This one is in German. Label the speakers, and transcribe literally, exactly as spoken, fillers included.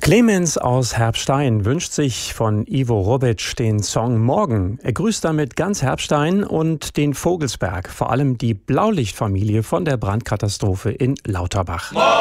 Speaker 1: Clemens aus Herbstein wünscht sich von Ivo Robic den Song Morgen. Er grüßt damit ganz Herbstein und den Vogelsberg, vor allem die Blaulichtfamilie von der Brandkatastrophe in Lauterbach.